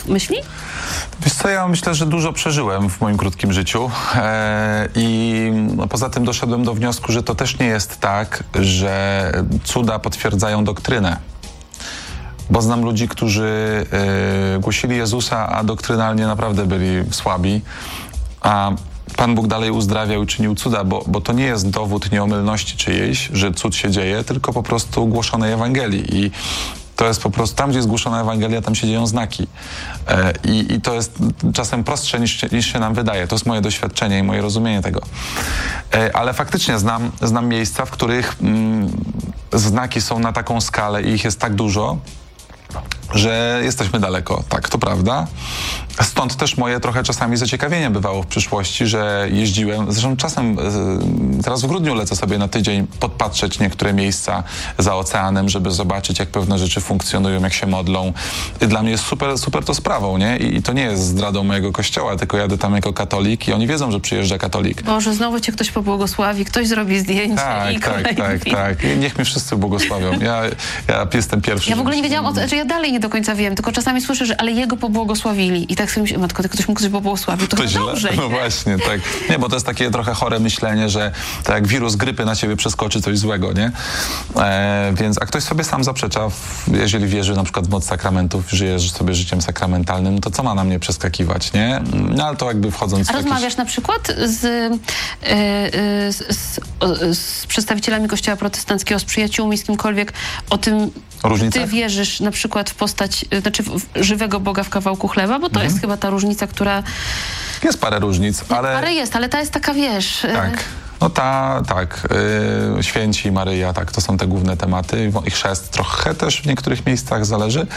myśli? Wiesz co, ja myślę, że dużo przeżyłem w moim krótkim życiu i poza tym doszedłem do wniosku, że to też nie jest tak, że cuda potwierdzają doktrynę. Bo znam ludzi, którzy głosili Jezusa, a doktrynalnie naprawdę byli słabi, a Pan Bóg dalej uzdrawiał i czynił cuda, bo to nie jest dowód nieomylności czyjejś, że cud się dzieje, tylko po prostu głoszonej Ewangelii. I to jest po prostu, tam gdzie jest głoszona Ewangelia, tam się dzieją znaki. I to jest czasem prostsze niż się nam wydaje. To jest moje doświadczenie i moje rozumienie tego. Ale faktycznie znam miejsca, w których znaki są na taką skalę i ich jest tak dużo, że jesteśmy daleko. Tak, to prawda. Stąd też moje trochę czasami zaciekawienie bywało w przyszłości, że jeździłem, zresztą czasem teraz w grudniu lecę sobie na tydzień podpatrzeć niektóre miejsca za oceanem, żeby zobaczyć, jak pewne rzeczy funkcjonują, jak się modlą. I dla mnie jest super to sprawą, nie? I to nie jest zdradą mojego kościoła, tylko jadę tam jako katolik i oni wiedzą, że przyjeżdża katolik. Boże, znowu cię ktoś pobłogosławi, ktoś zrobi zdjęcie i tak. Niech mnie wszyscy błogosławią. Ja jestem pierwszy. Ja w ogóle nie wiedziałam, że ja dalej nie do końca wiem, tylko czasami słyszę, że ale jego pobłogosławili. I tak sobie myślę, matko, ktoś mógł coś pobłogosławił, to źle. Dobrze. No właśnie, tak. Nie, bo to jest takie trochę chore myślenie, że tak jak wirus grypy na ciebie przeskoczy coś złego, nie? A ktoś sobie sam zaprzecza, jeżeli wierzy na przykład w moc sakramentów, żyje sobie życiem sakramentalnym, to co ma na mnie przeskakiwać, nie? No ale to jakby wchodząc w rozmawiasz na przykład z przedstawicielami Kościoła protestanckiego, z przyjaciółmi, z kimkolwiek o tym, różnica? Ty wierzysz na przykład w postać, znaczy w żywego Boga w kawałku chleba, bo to jest chyba ta różnica, która... Jest parę różnic, ale... Parę jest, ale ta jest taka, wiesz... Tak. No święci, Maryja, tak, to są te główne tematy i chrzest trochę też w niektórych miejscach zależy.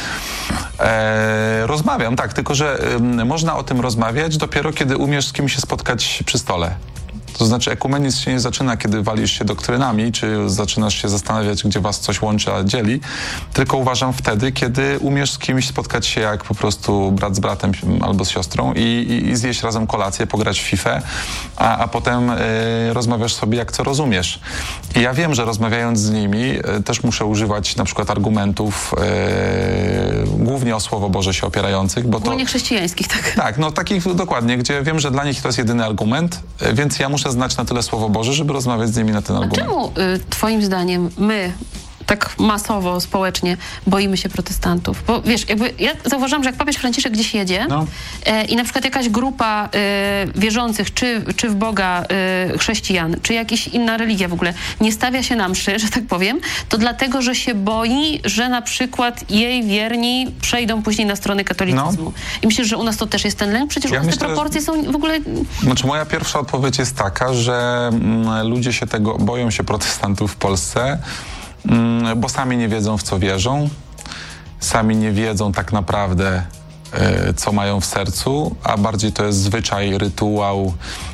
Rozmawiam, tak, tylko że można o tym rozmawiać dopiero kiedy umiesz z kimś się spotkać przy stole. To znaczy ekumenizm się nie zaczyna, kiedy walisz się doktrynami, czy zaczynasz się zastanawiać, gdzie was coś łączy, a dzieli, tylko uważam wtedy, kiedy umiesz z kimś spotkać się jak po prostu brat z bratem albo z siostrą i zjeść razem kolację, pograć w FIFA, a potem rozmawiasz sobie, jak co rozumiesz. I ja wiem, że rozmawiając z nimi też muszę używać na przykład argumentów głównie o Słowo Boże się opierających, bo to... Głównie chrześcijańskich, tak? Tak, no takich dokładnie, gdzie wiem, że dla nich to jest jedyny argument, więc ja muszę znać na tyle Słowo Boże, żeby rozmawiać z nimi na ten argument. A czemu twoim zdaniem my tak masowo, społecznie boimy się protestantów? Bo wiesz, jakby ja zauważam, że jak papież Franciszek gdzieś jedzie i na przykład jakaś grupa wierzących, czy w Boga chrześcijan, czy jakaś inna religia w ogóle, nie stawia się na mszy, że tak powiem, to dlatego, że się boi, że na przykład jej wierni przejdą później na stronę katolicyzmu. I myślisz, że u nas to też jest ten lęk? Przecież u nas te proporcje są w ogóle... Znaczy moja pierwsza odpowiedź jest taka, że ludzie się boją się protestantów w Polsce, bo sami nie wiedzą, w co wierzą, sami nie wiedzą tak naprawdę, co mają w sercu, a bardziej to jest zwyczaj, rytuał.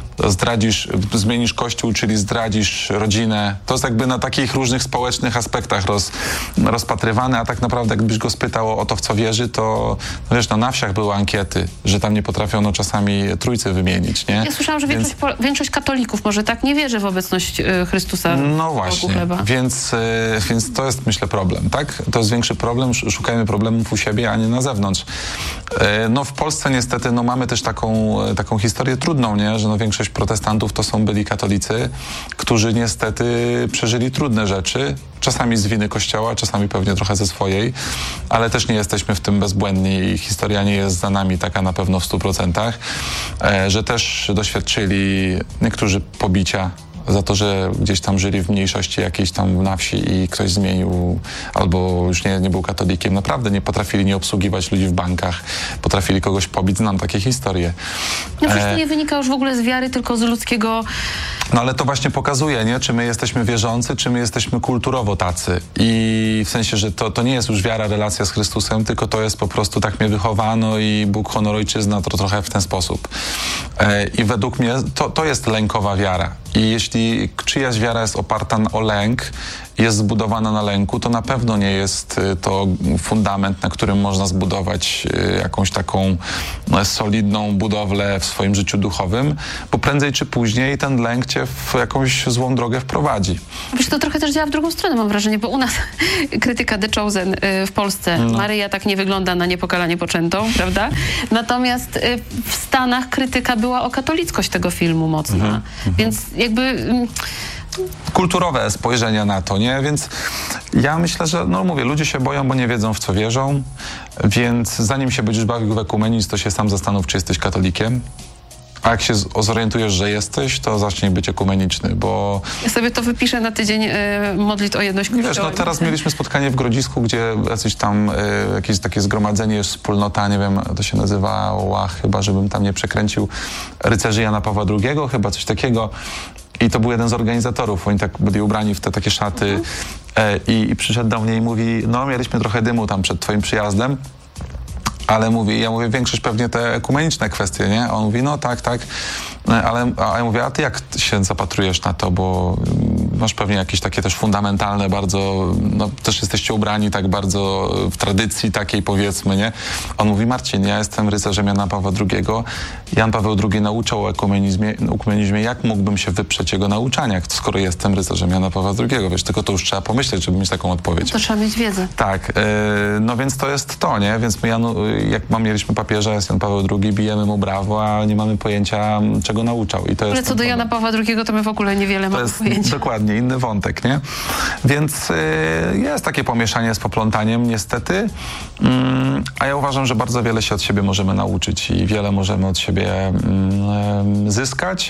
Zmienisz kościół, czyli zdradzisz rodzinę. To jest jakby na takich różnych społecznych aspektach rozpatrywane, a tak naprawdę jakbyś go spytał o to, w co wierzy, to wiesz, na wsiach były ankiety, że tam nie potrafiono czasami trójcy wymienić, nie? Ja słyszałam, że większość katolików może tak nie wierzy w obecność Chrystusa. No właśnie, więc to jest, myślę, problem, tak? To jest większy problem, szukajmy problemów u siebie, a nie na zewnątrz. No w Polsce niestety, mamy też taką historię trudną, nie? Że większość protestantów to są byli katolicy, którzy niestety przeżyli trudne rzeczy, czasami z winy Kościoła, czasami pewnie trochę ze swojej, ale też nie jesteśmy w tym bezbłędni i historia nie jest za nami taka na pewno w 100%, że też doświadczyli niektórzy pobicia za to, że gdzieś tam żyli w mniejszości jakiejś tam na wsi i ktoś zmienił albo już nie był katolikiem. Naprawdę nie potrafili nie obsługiwać ludzi w bankach, potrafili kogoś pobić. Znam takie historie. No przecież to nie wynika już w ogóle z wiary, tylko z ludzkiego... No ale to właśnie pokazuje, nie? Czy my jesteśmy wierzący, czy my jesteśmy kulturowo tacy. I w sensie, że to nie jest już wiara, relacja z Chrystusem, tylko to jest po prostu tak mnie wychowano i Bóg, honor, ojczyzna, to trochę w ten sposób. I według mnie to jest lękowa wiara. I jeśli czyjaś wiara jest oparta o lęk, jest zbudowana na lęku, to na pewno nie jest to fundament, na którym można zbudować jakąś taką solidną budowlę w swoim życiu duchowym, bo prędzej czy później ten lęk cię w jakąś złą drogę wprowadzi. Wiesz, to trochę też działa w drugą stronę, mam wrażenie, bo u nas krytyka The Chosen w Polsce, Maryja tak nie wygląda na niepokalanie poczętą, prawda? Natomiast w Stanach krytyka była o katolickość tego filmu mocna, więc jakby... Kulturowe spojrzenia na to, nie? Więc ja myślę, że, no mówię, ludzie się boją, bo nie wiedzą, w co wierzą, więc zanim się będziesz bawił w ekumenizm, to się sam zastanów, czy jesteś katolikiem. A jak się zorientujesz, że jesteś, to zacznij być ekumeniczny, bo... Ja sobie to wypiszę na tydzień modlitw o jedność Kościoła. Wiesz, no teraz mieliśmy spotkanie w Grodzisku, gdzie jacyś tam, jakieś takie zgromadzenie, wspólnota, nie wiem, to się nazywała chyba, żebym tam nie przekręcił, rycerzy Jana Pawła II, chyba coś takiego. I to był jeden z organizatorów, oni tak byli ubrani w te takie szaty i przyszedł do mnie i mówi, no mieliśmy trochę dymu tam przed twoim przyjazdem, ale mówi, ja mówię, większość pewnie te ekumeniczne kwestie, nie? A on mówi, no tak, a ja mówię, a ty jak się zapatrujesz na to, bo masz pewnie jakieś takie też fundamentalne bardzo, no też jesteście ubrani tak bardzo w tradycji takiej, powiedzmy, nie? On mówi, Marcin, ja jestem rycerzem Jana Pawła II. Jan Paweł II nauczał o ekumenizmie, jak mógłbym się wyprzeć jego nauczaniach, skoro jestem rycerzem Jana Pawła II? Wiesz, tylko to już trzeba pomyśleć, żeby mieć taką odpowiedź. To trzeba mieć wiedzę. Tak, no więc to jest to, nie? Więc my, jak mieliśmy papieża, jest Jan Paweł II, bijemy mu brawo, a nie mamy pojęcia, czego nauczał. I to jest co do Jana Pawła II, to my w ogóle niewiele mamy pojęcia. Dokładnie, inny wątek, nie? Więc jest takie pomieszanie z poplątaniem, niestety. A ja uważam, że bardzo wiele się od siebie możemy nauczyć i wiele możemy od siebie zyskać.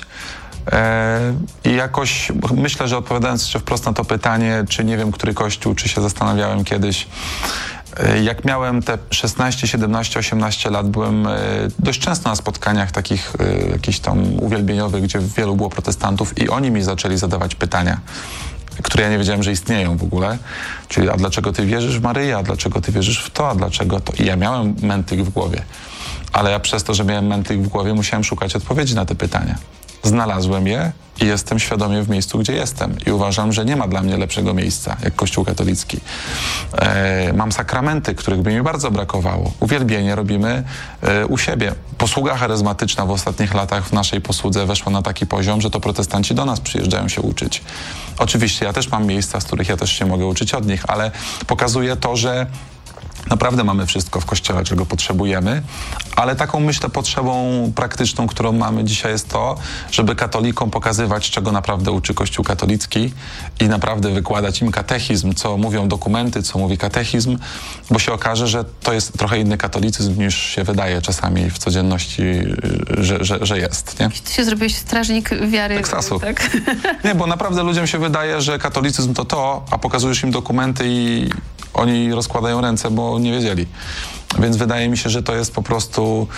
I jakoś myślę, że odpowiadając jeszcze wprost na to pytanie, czy nie wiem, który kościół, czy się zastanawiałem kiedyś, jak miałem te 16, 17, 18 lat, byłem dość często na spotkaniach takich jakichś tam uwielbieniowych, gdzie wielu było protestantów i oni mi zaczęli zadawać pytania, które ja nie wiedziałem, że istnieją w ogóle. Czyli, a dlaczego ty wierzysz w Maryję, a dlaczego ty wierzysz w to, a dlaczego to? I ja miałem mętyk w głowie, ale ja przez to, że miałem mętyk w głowie, musiałem szukać odpowiedzi na te pytania. Znalazłem je i jestem świadomie w miejscu, gdzie jestem. I uważam, że nie ma dla mnie lepszego miejsca, jak Kościół katolicki. Mam sakramenty, których by mi bardzo brakowało. Uwielbienie robimy u siebie. Posługa charyzmatyczna w ostatnich latach w naszej posłudze weszła na taki poziom, że to protestanci do nas przyjeżdżają się uczyć. Oczywiście ja też mam miejsca, z których ja też się mogę uczyć od nich, ale pokazuje to, że naprawdę mamy wszystko w Kościele, czego potrzebujemy, ale taką, myślę, potrzebą praktyczną, którą mamy dzisiaj, jest to, żeby katolikom pokazywać, czego naprawdę uczy Kościół katolicki i naprawdę wykładać im katechizm, co mówią dokumenty, co mówi katechizm, bo się okaże, że to jest trochę inny katolicyzm, niż się wydaje czasami w codzienności, że jest, nie? Ty się zrobiłeś strażnik wiary. Teksasu. Tak? Nie, bo naprawdę ludziom się wydaje, że katolicyzm to, a pokazujesz im dokumenty i oni rozkładają ręce, bo nie wiedzieli. Więc wydaje mi się, że to jest po prostu...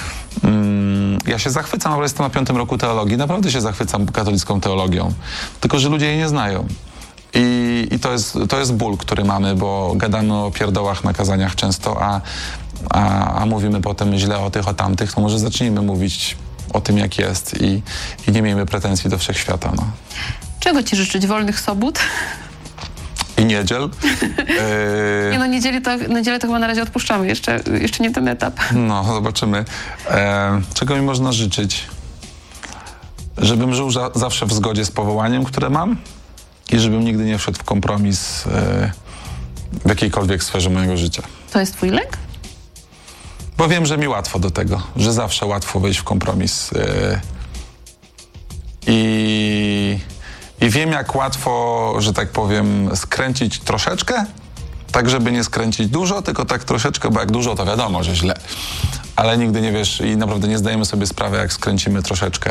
ja się zachwycam, ale jestem na 5. roku teologii. Naprawdę się zachwycam katolicką teologią. Tylko że ludzie jej nie znają. I to jest ból, który mamy, bo gadamy o pierdołach na kazaniach często, a mówimy potem źle o tych, o tamtych. To może zacznijmy mówić o tym, jak jest i nie miejmy pretensji do wszechświata. No. Czego ci życzyć? Wolnych sobót? I niedziel. Nie, no niedzielę to chyba na razie odpuszczamy. Jeszcze nie ten etap. No, zobaczymy. Czego mi można życzyć? Żebym żył zawsze w zgodzie z powołaniem, które mam i żebym nigdy nie wszedł w kompromis w jakiejkolwiek sferze mojego życia. To jest twój lęk? Bo wiem, że mi łatwo do tego, że zawsze łatwo wejść w kompromis. I wiem, jak łatwo, że tak powiem, skręcić troszeczkę, tak żeby nie skręcić dużo, tylko tak troszeczkę, bo jak dużo, to wiadomo, że źle. Ale nigdy nie wiesz i naprawdę nie zdajemy sobie sprawy, jak skręcimy troszeczkę,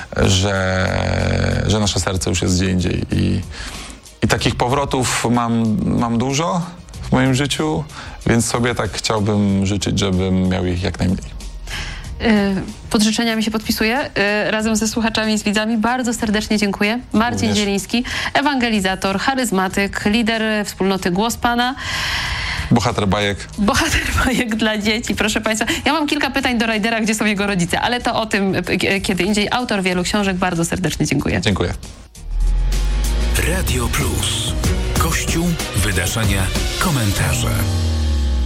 że nasze serce już jest gdzie indziej. I takich powrotów mam dużo w moim życiu, więc sobie tak chciałbym życzyć, żebym miał ich jak najmniej. Pod życzeniami się podpisuję. Razem ze słuchaczami i z widzami bardzo serdecznie dziękuję. Marcin Zieliński, ewangelizator, charyzmatyk, lider wspólnoty Głos Pana. Bohater bajek. Bohater bajek dla dzieci, proszę Państwa. Ja mam kilka pytań do Rajdera, gdzie są jego rodzice, ale to o tym kiedy indziej. Autor wielu książek, bardzo serdecznie dziękuję. Dziękuję. Radio Plus. Kościół, wydarzenia, komentarze.